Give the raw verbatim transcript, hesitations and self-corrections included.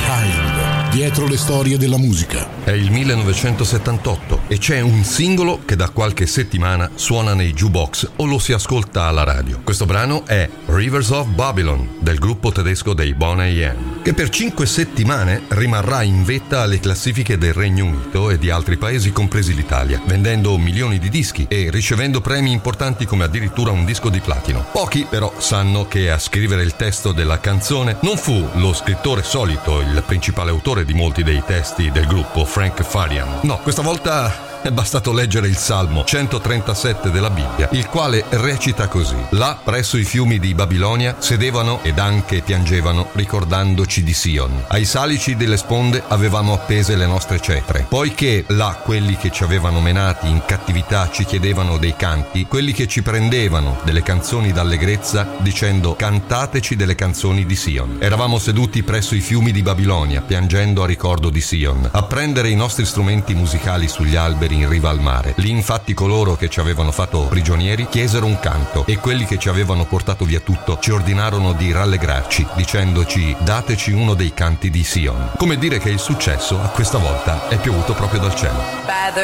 Behind, dietro le storie della musica. È il millenovecentosettantotto e c'è un singolo che da qualche settimana suona nei jukebox o lo si ascolta alla radio. Questo brano è Rivers of Babylon del gruppo tedesco dei Boney M, che per cinque settimane rimarrà in vetta alle classifiche del Regno Unito e di altri paesi compresi l'Italia, vendendo milioni di dischi e ricevendo premi importanti come addirittura un disco di platino. Pochi però sanno che a scrivere il testo della canzone non fu lo scrittore solito, il principale autore di molti dei testi del gruppo, Frank Farian. No, questa volta è bastato leggere il Salmo centotrentasette della Bibbia, il quale recita così: là presso i fiumi di Babilonia sedevano ed anche piangevano ricordandoci di Sion. Ai salici delle sponde avevamo appese le nostre cetre, poiché là quelli che ci avevano menati in cattività ci chiedevano dei canti, quelli che ci prendevano delle canzoni d'allegrezza dicendo cantateci delle canzoni di Sion. Eravamo seduti presso i fiumi di Babilonia piangendo a ricordo di Sion, a prendere i nostri strumenti musicali sugli alberi in riva al mare. Lì infatti coloro che ci avevano fatto prigionieri chiesero un canto e quelli che ci avevano portato via tutto ci ordinarono di rallegrarci dicendoci dateci uno dei canti di Sion. Come dire che il successo a questa volta è piovuto proprio dal cielo. By the